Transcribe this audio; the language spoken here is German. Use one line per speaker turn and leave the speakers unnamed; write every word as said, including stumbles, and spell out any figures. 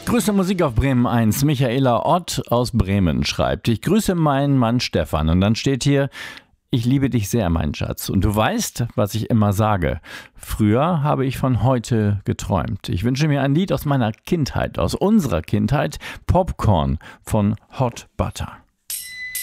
Grüße Musik auf Bremen eins. Michaela Ott aus Bremen schreibt: Ich grüße meinen Mann Stefan. Und dann steht hier: Ich liebe dich sehr, mein Schatz. Und du weißt, was ich immer sage. Früher habe ich von heute geträumt. Ich wünsche mir ein Lied aus meiner Kindheit, aus unserer Kindheit. Popcorn von Hot Butter.